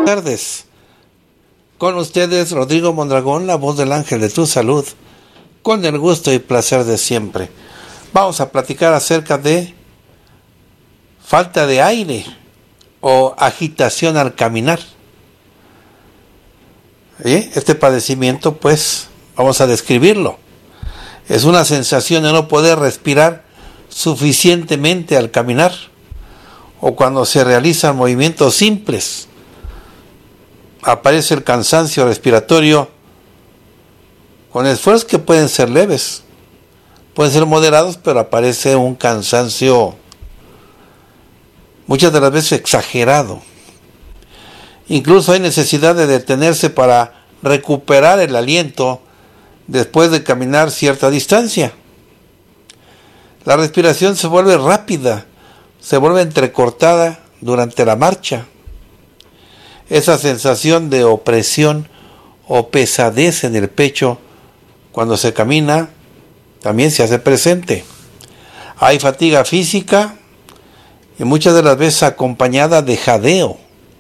tardes. Con ustedes, Rodrigo Mondragón, la voz del ángel de tu salud, con el gusto y placer de siempre. Vamos a platicar acerca de falta de aire o agitación al caminar. Este padecimiento, pues, vamos a describirlo. Es una sensación de no poder respirar suficientemente al caminar o cuando se realizan movimientos simples. Aparece el cansancio respiratorio con esfuerzos que pueden ser leves, pueden ser moderados, pero aparece un cansancio muchas de las veces exagerado. Incluso hay necesidad de detenerse para recuperar el aliento después de caminar cierta distancia. La respiración se vuelve rápida, se vuelve entrecortada durante la marcha. Esa sensación de opresión o pesadez en el pecho cuando se camina también se hace presente. Hay fatiga física y muchas de las veces acompañada de jadeo.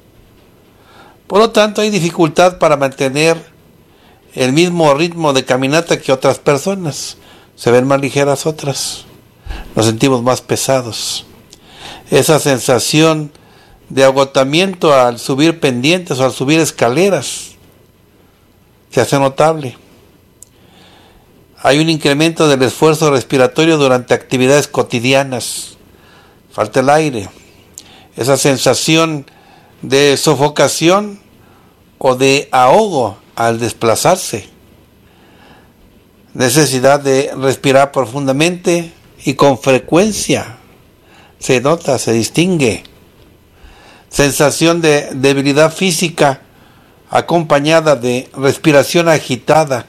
Por lo tanto, hay dificultad para mantener el mismo ritmo de caminata que otras personas. Se ven más ligeras otras. Nos sentimos más pesados. Esa sensación de agotamiento al subir pendientes o al subir escaleras se hace notable. Hay un incremento del esfuerzo respiratorio durante actividades cotidianas. Falta el aire. Esa sensación de sofocación o de ahogo al desplazarse. Necesidad de respirar profundamente y con frecuencia. Se nota, se distingue. Sensación de debilidad física acompañada de respiración agitada.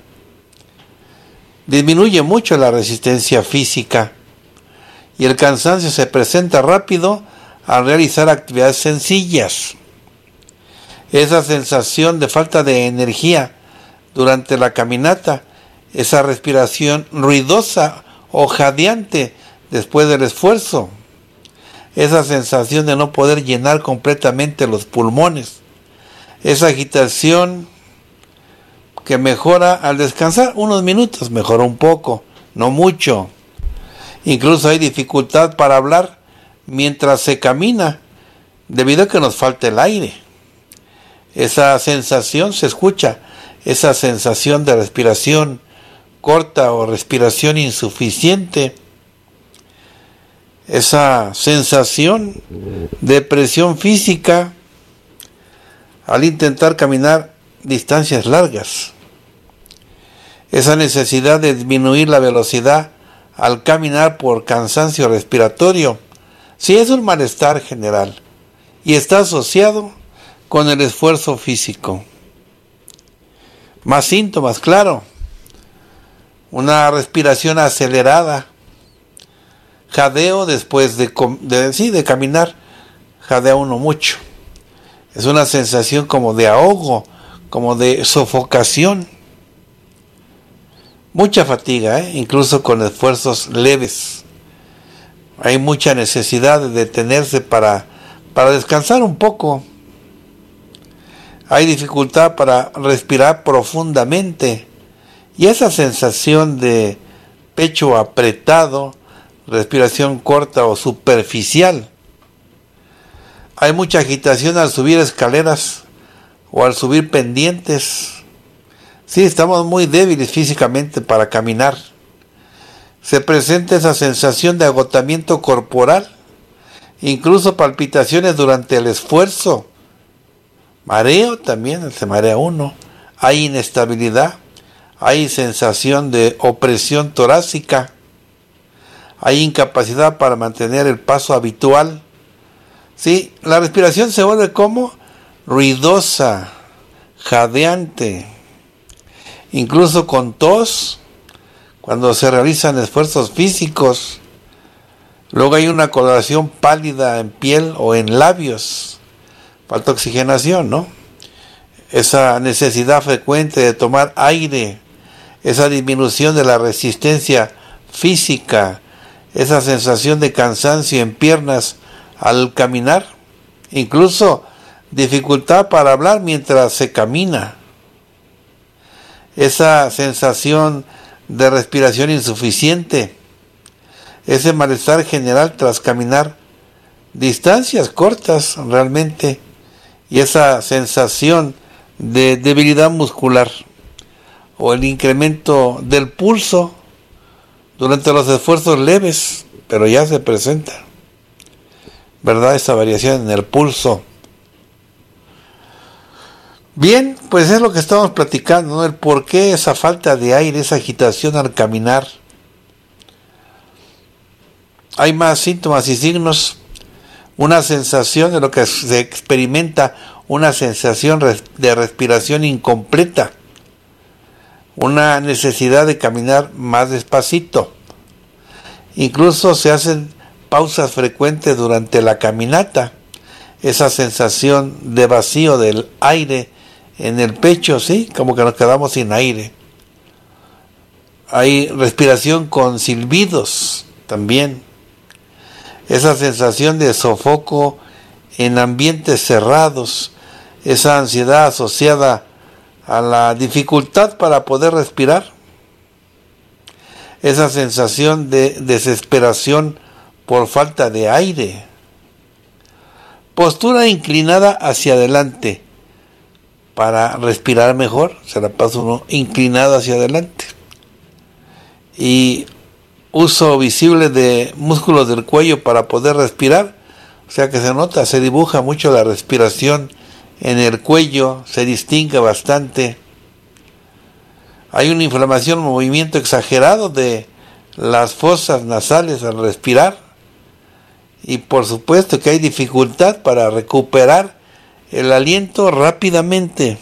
Disminuye mucho la resistencia física y el cansancio se presenta rápido al realizar actividades sencillas. Esa sensación de falta de energía durante la caminata, esa respiración ruidosa o jadeante después del esfuerzo, esa sensación de no poder llenar completamente los pulmones, esa agitación que mejora al descansar unos minutos, mejora un poco, no mucho. Incluso hay dificultad para hablar mientras se camina, debido a que nos falta el aire. Esa sensación se escucha, esa sensación de respiración corta o respiración insuficiente, esa sensación de presión física al intentar caminar distancias largas, esa necesidad de disminuir la velocidad al caminar por cansancio respiratorio. Sí, es un malestar general y está asociado con el esfuerzo físico. Más síntomas, claro. Una respiración acelerada, jadeo después de caminar, jadea uno mucho. Es una sensación como de ahogo, como de sofocación. Mucha fatiga, incluso con esfuerzos leves. Hay mucha necesidad de detenerse para descansar un poco. Hay dificultad para respirar profundamente. Y esa sensación de pecho apretado, respiración corta o superficial. Hay mucha agitación al subir escaleras o al subir pendientes. Sí, estamos muy débiles físicamente para caminar. Se presenta esa sensación de agotamiento corporal, incluso palpitaciones durante el esfuerzo. Mareo también, se marea uno. Hay inestabilidad, hay sensación de opresión torácica, hay incapacidad para mantener el paso habitual. Sí, la respiración se vuelve como ruidosa, jadeante, incluso con tos cuando se realizan esfuerzos físicos. Luego hay una coloración pálida en piel o en labios. Falta oxigenación, ¿no? Esa necesidad frecuente de tomar aire, esa disminución de la resistencia física, esa sensación de cansancio en piernas al caminar, incluso dificultad para hablar mientras se camina, esa sensación de respiración insuficiente, ese malestar general tras caminar distancias cortas realmente, y esa sensación de debilidad muscular o el incremento del pulso durante los esfuerzos leves, pero ya se presenta, ¿verdad? Esa variación en el pulso. Bien, pues es lo que estamos platicando, ¿no? El por qué esa falta de aire, esa agitación al caminar. Hay más síntomas y signos, una sensación de lo que se experimenta, una sensación de respiración incompleta, una necesidad de caminar más despacito. Incluso se hacen pausas frecuentes durante la caminata, esa sensación de vacío del aire en el pecho, sí, como que nos quedamos sin aire. Hay respiración con silbidos también, esa sensación de sofoco en ambientes cerrados, esa ansiedad asociada a la dificultad para poder respirar, esa sensación de desesperación por falta de aire, postura inclinada hacia adelante para respirar mejor, se la pasa uno inclinado hacia adelante, y uso visible de músculos del cuello para poder respirar, o sea que se nota, se dibuja mucho la respiración en el cuello, se distingue bastante. Hay una inflamación, un movimiento exagerado de las fosas nasales al respirar, y por supuesto que hay dificultad para recuperar el aliento rápidamente.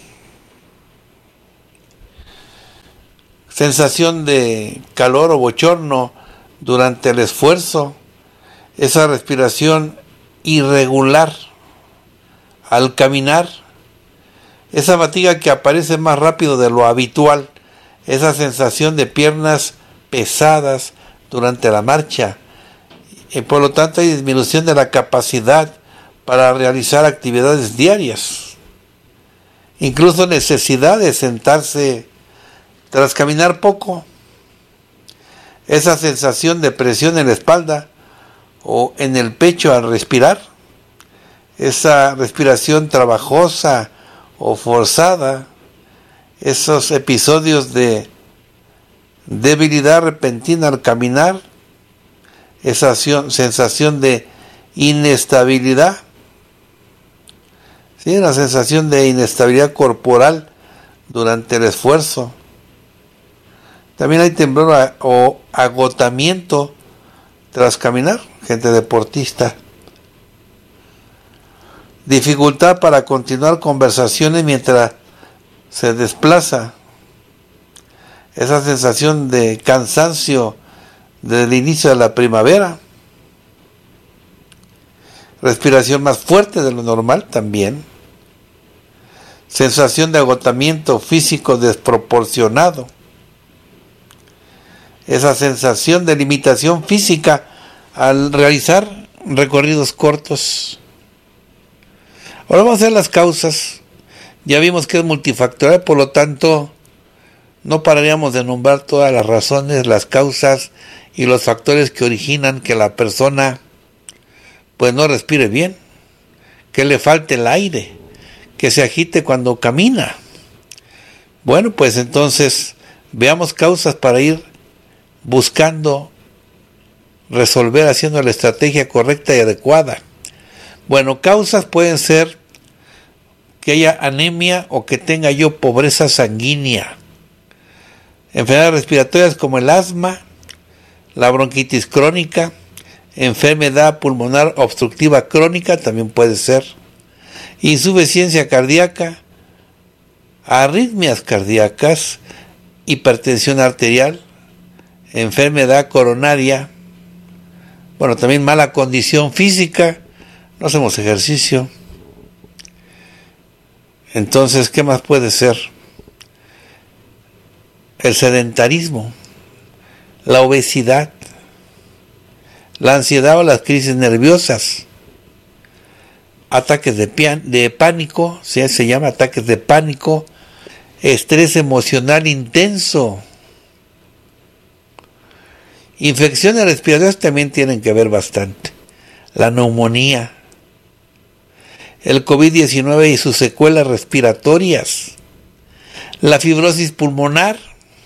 Sensación de calor o bochorno durante el esfuerzo, esa respiración irregular al caminar, esa fatiga que aparece más rápido de lo habitual, esa sensación de piernas pesadas durante la marcha, y por lo tanto hay disminución de la capacidad para realizar actividades diarias, incluso necesidad de sentarse tras caminar poco, esa sensación de presión en la espalda o en el pecho al respirar, esa respiración trabajosa o forzada, esos episodios de debilidad repentina al caminar, esa sensación de inestabilidad, ¿sí? Una sensación de inestabilidad corporal durante el esfuerzo. También hay temblor o agotamiento tras caminar, gente deportista. Dificultad para continuar conversaciones mientras se desplaza. Esa sensación de cansancio desde el inicio de la primavera. Respiración más fuerte de lo normal también. Sensación de agotamiento físico desproporcionado. Esa sensación de limitación física al realizar recorridos cortos. Ahora vamos a ver las causas. Ya vimos que es multifactorial, por lo tanto no pararíamos de nombrar todas las razones, las causas y los factores que originan que la persona pues no respire bien, que le falte el aire, que se agite cuando camina. Bueno, pues entonces veamos causas para ir buscando resolver, haciendo la estrategia correcta y adecuada. Bueno, causas pueden ser que haya anemia o que tenga yo pobreza sanguínea. Enfermedades respiratorias como el asma, la bronquitis crónica, enfermedad pulmonar obstructiva crónica también puede ser, insuficiencia cardíaca, arritmias cardíacas, hipertensión arterial, enfermedad coronaria, bueno, también mala condición física, no hacemos ejercicio. Entonces, ¿qué más puede ser? El sedentarismo, la obesidad, la ansiedad o las crisis nerviosas, ataques de pánico, se llama ataques de pánico, estrés emocional intenso. Infecciones respiratorias también tienen que ver bastante. La neumonía, el COVID-19 y sus secuelas respiratorias, la fibrosis pulmonar,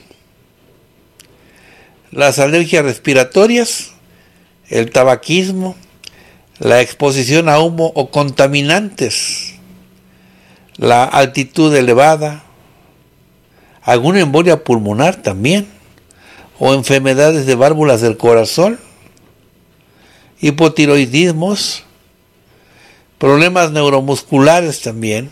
las alergias respiratorias, el tabaquismo, la exposición a humo o contaminantes, la altitud elevada, alguna embolia pulmonar también, o enfermedades de válvulas del corazón, hipotiroidismos, problemas neuromusculares también,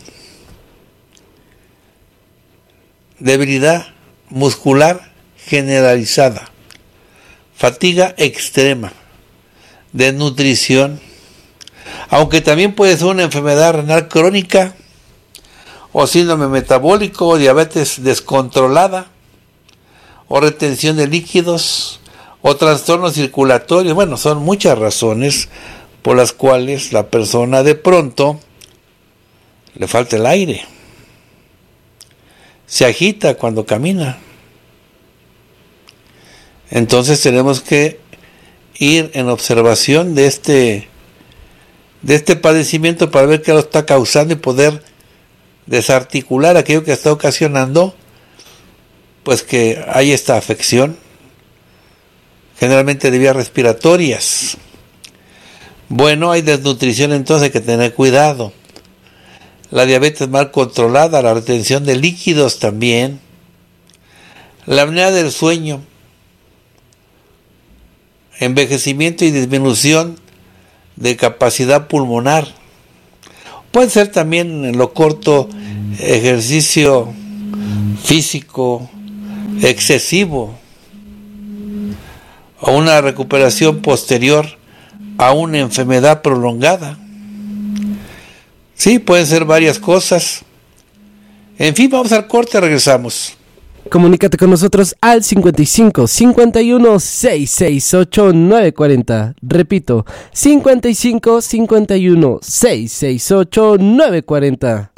debilidad muscular generalizada, fatiga extrema, desnutrición, aunque también puede ser una enfermedad renal crónica o síndrome metabólico o diabetes descontrolada o retención de líquidos o trastornos circulatorios. Bueno, son muchas razones por las cuales la persona de pronto le falta el aire, se agita cuando camina. Entonces tenemos que ir en observación de este padecimiento para ver qué lo está causando y poder desarticular aquello que está ocasionando pues que hay esta afección, generalmente de vías respiratorias. Bueno, hay desnutrición, entonces hay que tener cuidado. La diabetes mal controlada, la retención de líquidos también, la apnea del sueño, envejecimiento y disminución de capacidad pulmonar. Puede ser también en lo corto ejercicio físico excesivo o una recuperación posterior a una enfermedad prolongada. Sí, pueden ser varias cosas. En fin, vamos al corte, regresamos. Comunícate con nosotros al 55 51 668 940. Repito, 55 51 668 940.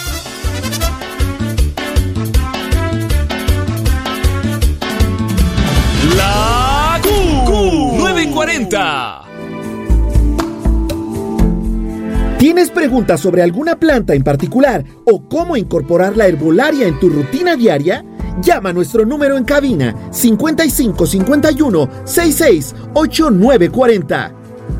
La Q 940. ¿Tienes preguntas sobre alguna planta en particular o cómo incorporar la herbolaria en tu rutina diaria? Llama a nuestro número en cabina 55 51 66 8940.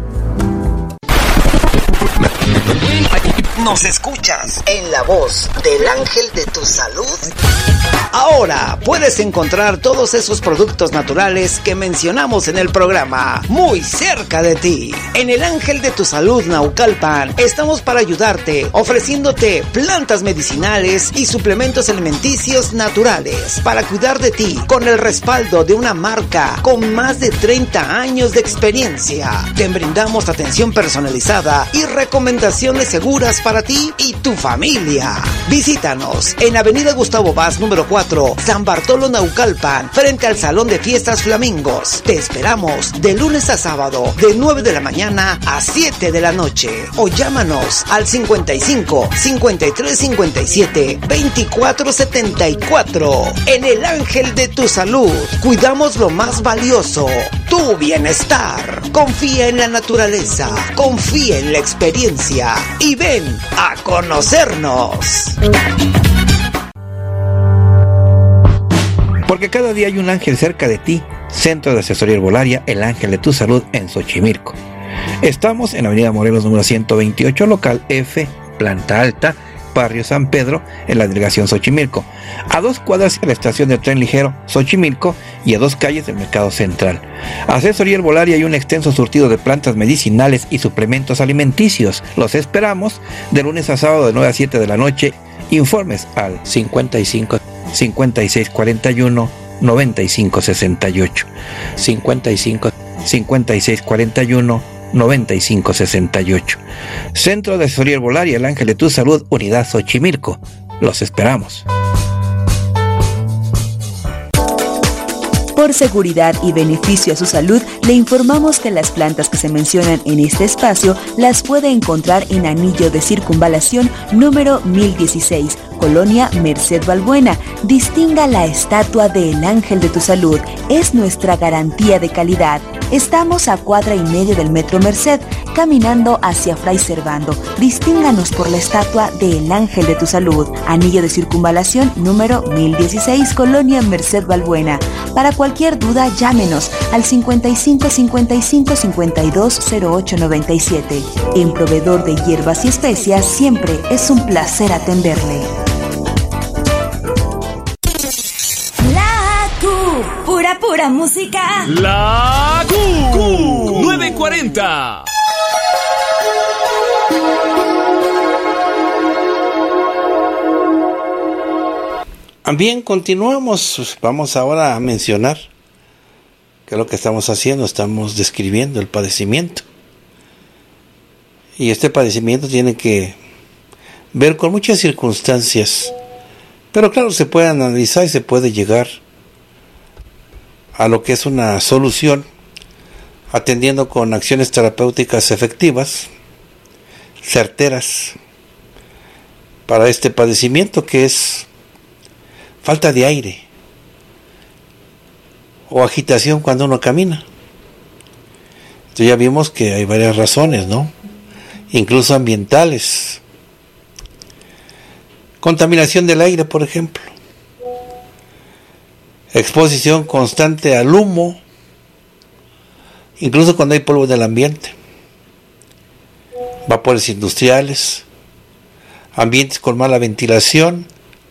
Nos escuchas en la voz del ángel de tu salud. Ahora puedes encontrar todos esos productos naturales que mencionamos en el programa muy cerca de ti. En el Ángel de tu Salud Naucalpan estamos para ayudarte, ofreciéndote plantas medicinales y suplementos alimenticios naturales para cuidar de ti con el respaldo de una marca con más de 30 años de experiencia. Te brindamos atención personalizada y recomendaciones seguras para ti y tu familia. Visítanos en Avenida Gustavo Vaz número 4, San Bartolo Naucalpan, frente al Salón de Fiestas Flamingos. Te esperamos de lunes a sábado, de 9 de la mañana a 7 de la noche. O llámanos al 55 53 57 24 74. En el Ángel de tu Salud, cuidamos lo más valioso, tu bienestar. Confía en la naturaleza, confía en la experiencia y ven a conocernos. Porque cada día hay un ángel cerca de ti. Centro de Asesoría Herbolaria, el Ángel de tu Salud en Xochimilco. Estamos en Avenida Morelos número 128, local F, planta alta, barrio San Pedro, en la delegación Xochimilco. A 2 cuadras de la estación de tren ligero Xochimilco y a 2 calles del Mercado Central. Asesoría Herbolaria y un extenso surtido de plantas medicinales y suplementos alimenticios. Los esperamos de lunes a sábado de 9 a 7 de la noche. Informes al 55 56 41 95 68, 55 56 41 95 68. Centro de Asesoría Herbolaria, el Ángel de tu Salud, Unidad Xochimilco. Los esperamos. Por seguridad y beneficio a su salud, le informamos que las plantas que se mencionan en este espacio las puede encontrar en Anillo de Circunvalación número 1016, Colonia Merced Balbuena. Distinga la estatua del Ángel de tu Salud. Es nuestra garantía de calidad. Estamos a 1,5 cuadras del Metro Merced, caminando hacia Fray Servando. Distínganos por la estatua del Ángel de tu Salud. Anillo de Circunvalación número 1016, Colonia Merced Balbuena. Para cualquier duda, llámenos al 55 55 52 08 97. En Proveedor de Hierbas y Especias, siempre es un placer atenderle. Pura música. La Q 940. Bien, continuamos. Vamos ahora a mencionar que lo que estamos haciendo, estamos describiendo el padecimiento. Y este padecimiento tiene que ver con muchas circunstancias. Pero claro, se puede analizar y se puede llegar a lo que es una solución, atendiendo con acciones terapéuticas efectivas, certeras, para este padecimiento que es falta de aire o agitación cuando uno camina. Entonces ya vimos que hay varias razones, ¿no? Incluso ambientales. Contaminación del aire, por ejemplo. Exposición constante al humo, incluso cuando hay polvo del ambiente. Vapores industriales, ambientes con mala ventilación,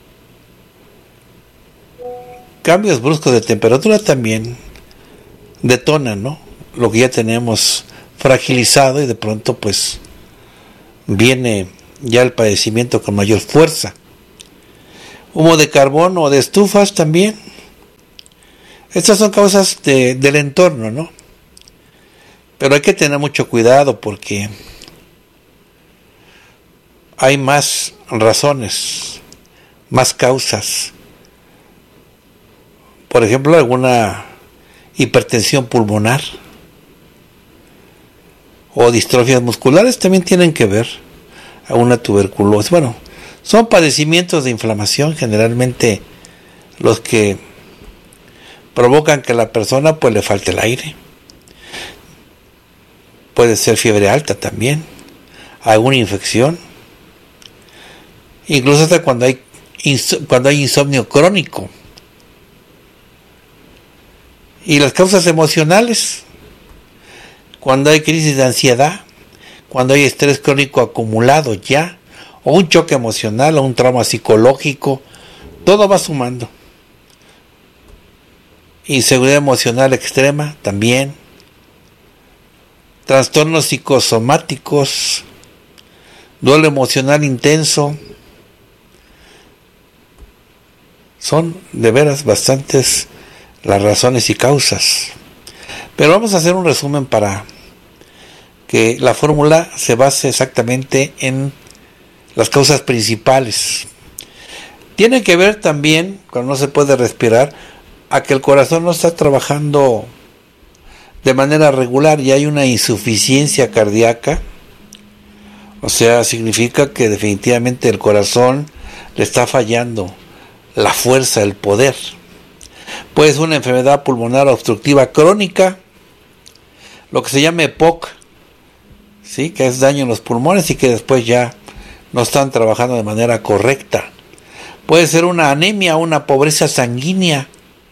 cambios bruscos de temperatura también detonan, ¿no?, lo que ya tenemos fragilizado, y de pronto pues viene ya el padecimiento con mayor fuerza. Humo de carbón o de estufas también. Estas son causas del entorno, ¿no? Pero hay que tener mucho cuidado porque hay más razones, más causas. Por ejemplo, alguna hipertensión pulmonar o distrofias musculares también tienen que ver a una tuberculosis. Bueno, son padecimientos de inflamación generalmente los que provocan que a la persona pues le falte el aire. Puede ser fiebre alta también, alguna infección, incluso hasta cuando hay insomnio crónico. Y las causas emocionales, cuando hay crisis de ansiedad, cuando hay estrés crónico acumulado ya, o un choque emocional, o un trauma psicológico, todo va sumando. Inseguridad emocional extrema también. Trastornos psicosomáticos, duelo emocional intenso. Son de veras bastantes las razones y causas. Pero vamos a hacer un resumen para que la fórmula se base exactamente en las causas principales. Tiene que ver también, cuando no se puede respirar, a que el corazón no está trabajando de manera regular y hay una insuficiencia cardíaca. O sea, significa que definitivamente el corazón le está fallando la fuerza, el poder. Puede ser una enfermedad pulmonar obstructiva crónica, lo que se llama EPOC, ¿sí?, que es daño en los pulmones y que después ya no están trabajando de manera correcta. Puede ser una anemia, una pobreza sanguínea.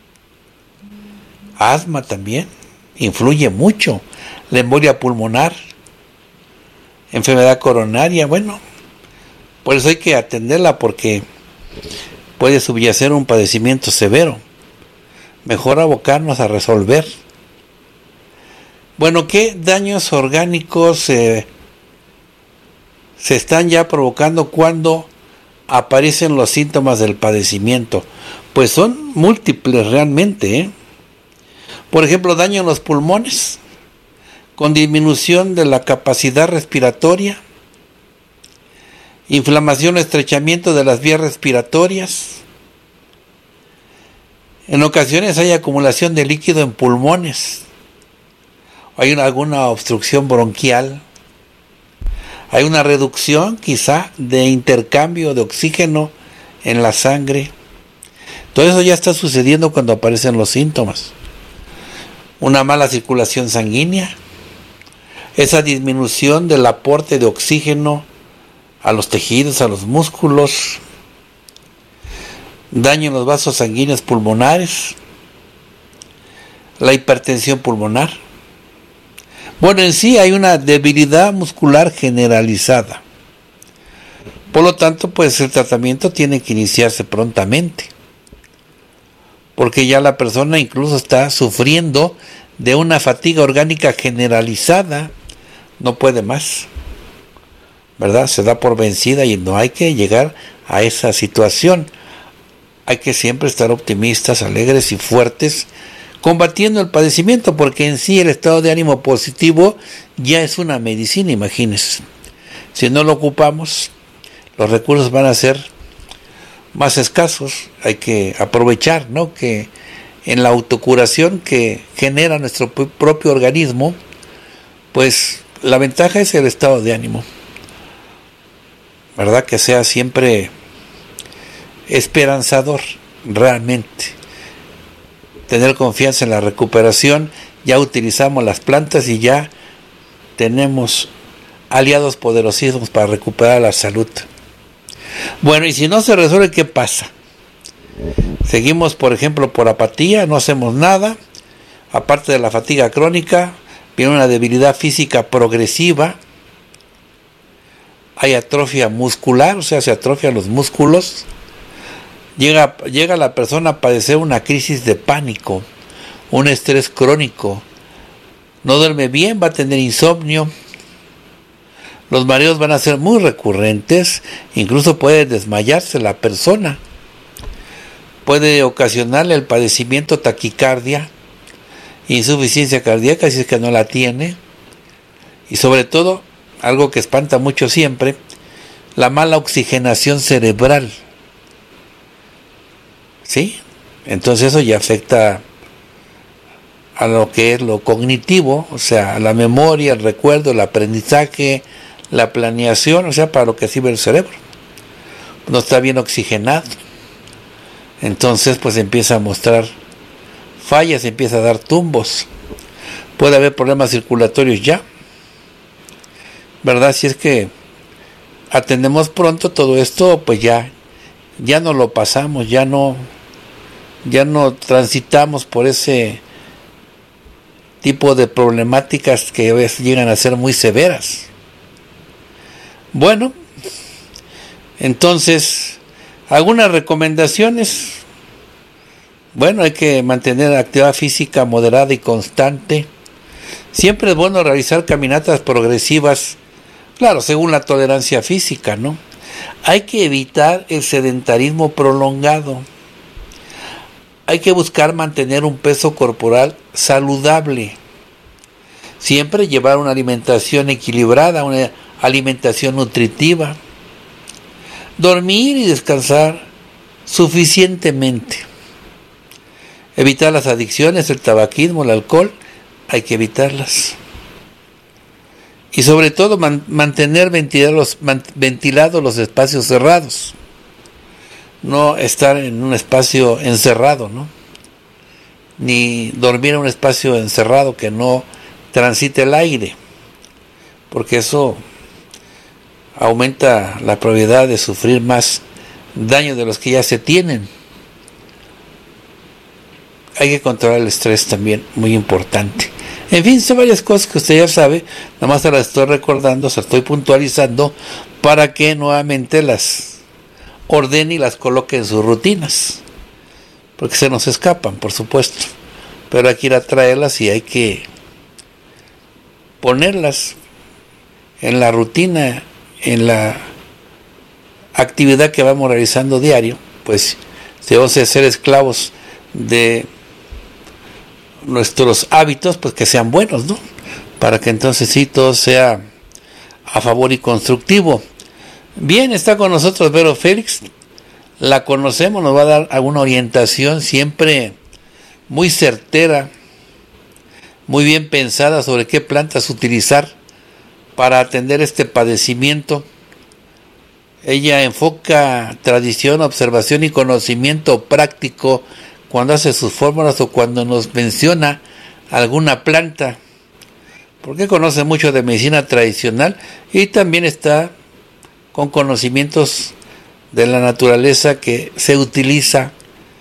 Asma también influye mucho. La embolia pulmonar, enfermedad coronaria. Bueno, por eso hay que atenderla porque puede subyacer un padecimiento severo. Mejor abocarnos a resolver. Bueno, ¿qué daños orgánicos se están ya provocando cuando aparecen los síntomas del padecimiento? Pues son múltiples realmente, ¿eh? Por ejemplo, daño en los pulmones, con disminución de la capacidad respiratoria, inflamación o estrechamiento de las vías respiratorias, En ocasiones hay acumulación de líquido en pulmones, hay alguna obstrucción bronquial, hay una reducción quizá de intercambio de oxígeno en la sangre. Todo eso ya está sucediendo cuando aparecen los síntomas. Una mala circulación sanguínea, esa disminución del aporte de oxígeno a los tejidos, a los músculos, daño en los vasos sanguíneos pulmonares, la hipertensión pulmonar. Bueno, en sí hay una debilidad muscular generalizada. Por lo tanto, pues el tratamiento tiene que iniciarse prontamente, porque ya la persona incluso está sufriendo de una fatiga orgánica generalizada, no puede más, ¿verdad? Se da por vencida y no hay que llegar a esa situación. Hay que siempre estar optimistas, alegres y fuertes, combatiendo el padecimiento, porque en sí el estado de ánimo positivo ya es una medicina, imagínense. Si no lo ocupamos, los recursos van a ser más escasos. Hay que aprovechar, ¿no?, que en la autocuración que genera nuestro propio organismo, pues la ventaja es el estado de ánimo, ¿verdad? Que sea siempre esperanzador, realmente. Tener confianza en la recuperación. Ya utilizamos las plantas y ya tenemos aliados poderosísimos para recuperar la salud. Bueno, y si no se resuelve, ¿qué pasa? Seguimos, por ejemplo, por apatía, no hacemos nada. Aparte de la fatiga crónica, viene una debilidad física progresiva. Hay atrofia muscular, o sea, se atrofian los músculos. Llega la persona a padecer una crisis de pánico, un estrés crónico. No duerme bien, va a tener insomnio. Los mareos van a ser muy recurrentes, incluso puede desmayarse la persona. Puede ocasionarle el padecimiento taquicardia, insuficiencia cardíaca si es que no la tiene. Y sobre todo, algo que espanta mucho siempre, la mala oxigenación cerebral. ¿Sí? Entonces eso ya afecta a lo que es lo cognitivo, o sea, a la memoria, el recuerdo, el aprendizaje, la planeación, o sea, para lo que sirve el cerebro. No está bien oxigenado. Entonces, pues empieza a mostrar fallas, empieza a dar tumbos. Puede haber problemas circulatorios ya, ¿verdad? Si es que atendemos pronto todo esto, pues ya no lo pasamos, ya no transitamos por ese tipo de problemáticas que a veces llegan a ser muy severas. Bueno, entonces, algunas recomendaciones. Bueno, hay que mantener actividad física moderada y constante. Siempre es bueno realizar caminatas progresivas, claro, según la tolerancia física, ¿no? Hay que evitar el sedentarismo prolongado. Hay que buscar mantener un peso corporal saludable. Siempre llevar una alimentación equilibrada, una alimentación nutritiva. Dormir y descansar suficientemente. Evitar las adicciones, el tabaquismo, el alcohol, hay que evitarlas. Y sobre todo mantener ventilados los espacios cerrados. No estar en un espacio encerrado, ¿no? Ni dormir en un espacio encerrado que no transite el aire, porque eso aumenta la probabilidad de sufrir más daño de los que ya se tienen. Hay que controlar el estrés también, muy importante. En fin, son varias cosas que usted ya sabe, nada más se las estoy recordando, se las estoy puntualizando para que nuevamente las ordene y las coloque en sus rutinas, porque se nos escapan, por supuesto, pero hay que ir a traerlas y hay que ponerlas en la rutina, en la actividad que vamos realizando diario. Pues debemos de ser esclavos de nuestros hábitos, pues que sean buenos, ¿no? Para que entonces sí todo sea a favor y constructivo. Bien, está con nosotros Vero Félix, la conocemos, nos va a dar alguna orientación siempre muy certera, muy bien pensada sobre qué plantas utilizar para atender este padecimiento. Ella enfoca tradición, observación y conocimiento práctico cuando hace sus fórmulas o cuando nos menciona alguna planta, porque conoce mucho de medicina tradicional y también está con conocimientos de la naturaleza que se utiliza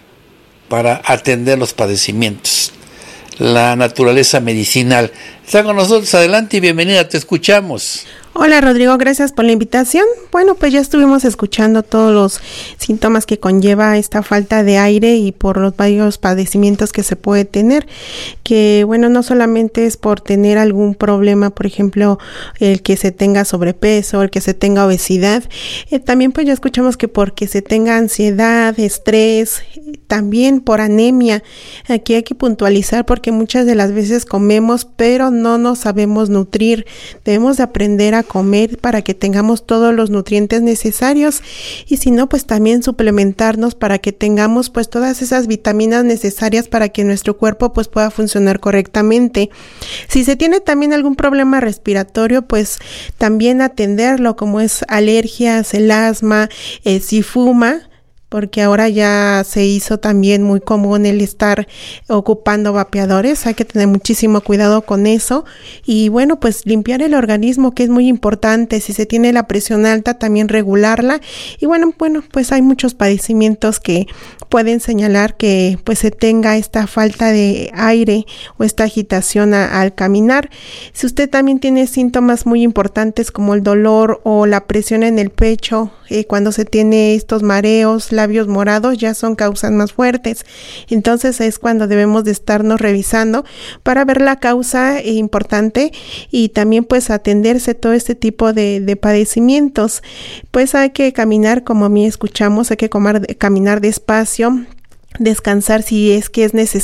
para atender los padecimientos. La naturaleza medicinal. Está con nosotros, adelante y bienvenida, te escuchamos. Hola Rodrigo, gracias por la invitación. Bueno, pues ya estuvimos escuchando todos los síntomas que conlleva esta falta de aire y por los varios padecimientos que se puede tener, que bueno, no solamente es por tener algún problema, por ejemplo, el que se tenga sobrepeso, el que se tenga obesidad, también pues ya escuchamos que porque se tenga ansiedad, estrés, también por anemia. Aquí hay que puntualizar porque muchas de las veces comemos pero no nos sabemos nutrir. Debemos de aprender a comer para que tengamos todos los nutrientes necesarios y si no, pues también suplementarnos para que tengamos pues todas esas vitaminas necesarias para que nuestro cuerpo pues pueda funcionar correctamente. Si se tiene también algún problema respiratorio, pues también atenderlo, como es alergias, el asma, si fuma, porque ahora ya se hizo también muy común el estar ocupando vapeadores. Hay que tener muchísimo cuidado con eso y bueno, pues limpiar el organismo, que es muy importante. Si se tiene la presión alta, también regularla y bueno, pues hay muchos padecimientos que pueden señalar que pues se tenga esta falta de aire o esta agitación al caminar. Si usted también tiene síntomas muy importantes como el dolor o la presión en el pecho, cuando se tiene estos mareos, labios morados, ya son causas más fuertes. Entonces es cuando debemos de estarnos revisando para ver la causa importante y también pues atenderse todo este tipo de padecimientos. Pues hay que caminar, como a mí escuchamos, hay que caminar despacio, descansar si es que es necesario.